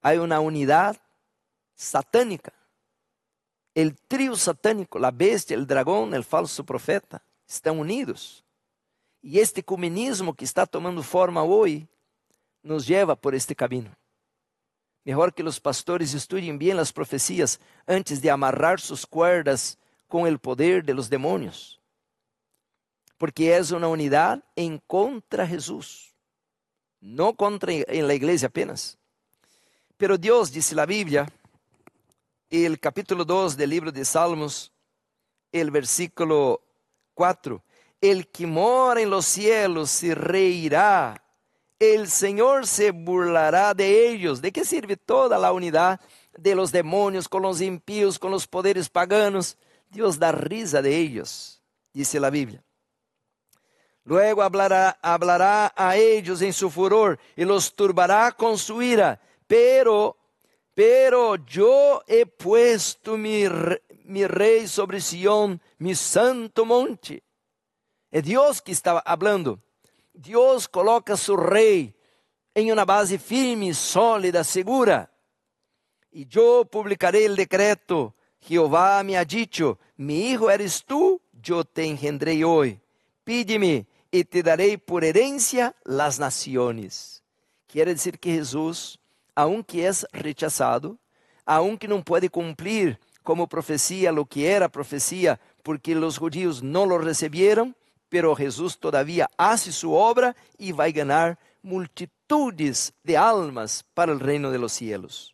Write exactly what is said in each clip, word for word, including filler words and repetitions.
hay una unidad satánica. El trío satánico, la bestia, el dragón, el falso profeta, están unidos. Y este comunismo que está tomando forma hoy nos lleva por este camino. Mejor que los pastores estudien bien las profecías antes de amarrar sus cuerdas con el poder de los demonios. Porque es una unidad en contra de Jesús, no contra en la iglesia apenas. Pero Dios, dice la Biblia, el capítulo dos del libro de Salmos, el versículo cuatro, el que mora en los cielos se reirá, el Señor se burlará de ellos. ¿De qué sirve toda la unidad de los demonios con los impíos, con los poderes paganos? Dios da risa de ellos, dice la Biblia. Luego hablará, hablará a ellos en su furor y los turbará con su ira. Pero, pero yo he puesto mi, mi rey sobre Sión, mi santo monte. Es Dios que está hablando. Dios coloca su rey en una base firme, sólida, segura. Y yo publicaré el decreto. Jehová me ha dicho, mi hijo eres tú, yo te engendré hoy. Pídeme y te daré por herencia las naciones. Quiere decir que Jesús, aunque es rechazado, aunque no puede cumplir como profecía lo que era profecía, porque los judíos no lo recibieron, pero Jesús todavía hace su obra y va a ganar multitudes de almas para el reino de los cielos.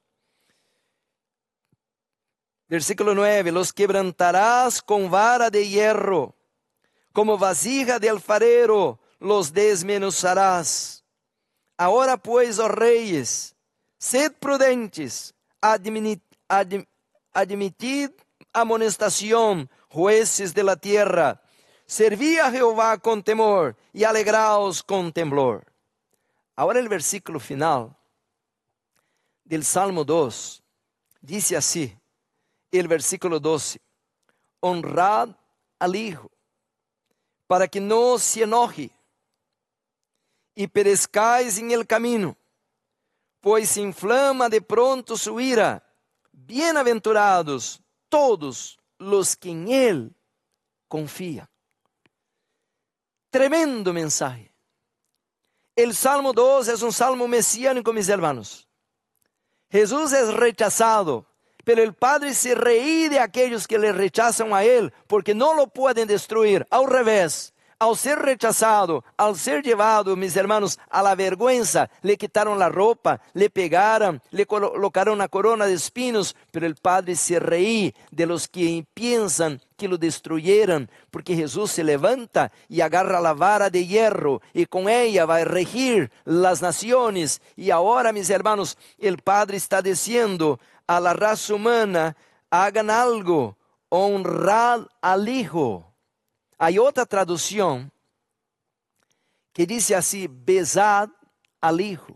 Versículo nueve, los quebrantarás con vara de hierro, como vasija de alfarero los desmenuzarás. Ahora pues, oh reyes, sed prudentes, admitid, admitid, admitid amonestación, jueces de la tierra. Serví a Jehová con temor y alegraos con temblor. Ahora el versículo final del Salmo dos dice así, el versículo doce, honrad al Hijo, para que no se enoje y perezcáis en el camino, pues se inflama de pronto su ira. Bienaventurados todos los que en Él confían. Tremendo mensaje. El Salmo dos es un salmo mesiánico, mis hermanos. Jesús es rechazado, pero el Padre se ríe de aquellos que le rechazan a Él, porque no lo pueden destruir. Al revés, al ser rechazado, al ser llevado, mis hermanos, a la vergüenza, le quitaron la ropa, le pegaron, le colocaron una corona de espinos, pero el Padre se ríe de los que piensan que lo destruyeran, porque Jesús se levanta y agarra la vara de hierro y con ella va a regir las naciones. Y ahora, mis hermanos, el Padre está diciendo a la raza humana, hagan algo, honrad al Hijo. Hay otra traducción que dice así, besad al Hijo,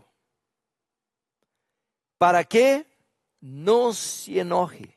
para que no se enoje.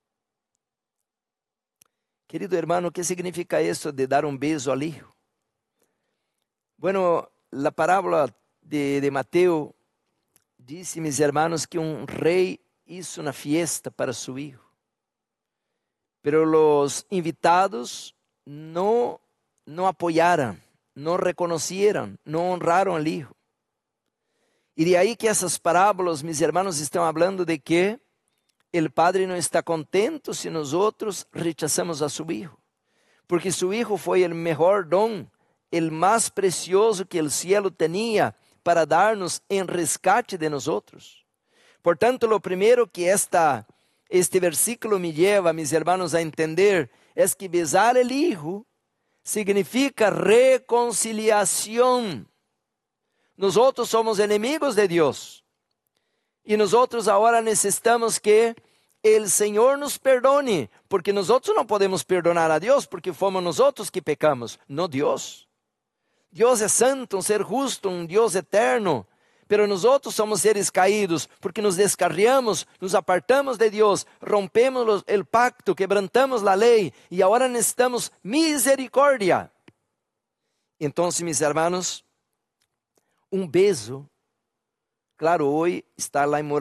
Querido hermano, ¿qué significa eso de dar un beso al Hijo? Bueno, la parábola de, de Mateo dice, mis hermanos, que un rey hizo una fiesta para su hijo, pero los invitados no, no apoyaron, no reconocieron, no honraron al Hijo. Y de ahí que esas parábolas, mis hermanos, están hablando de que el Padre no está contento si nosotros rechazamos a su Hijo, porque su Hijo fue el mejor don, el más precioso que el cielo tenía para darnos en rescate de nosotros. Por tanto, lo primero que esta, este versículo me lleva, mis hermanos, a entender es que besar el Hijo significa reconciliación. Nosotros somos enemigos de Dios y nosotros ahora necesitamos que el Señor nos perdone, porque nosotros no podemos perdonar a Dios porque fomos nosotros que pecamos, no Dios. Dios es santo, un ser justo, un Dios eterno. Pero nosotros somos seres caídos porque nos descarriamos, nos apartamos de Dios, rompemos los, el pacto, quebrantamos la ley y ahora necesitamos misericordia. Entonces, mis hermanos, un beso, claro, hoy está la inmoralidad.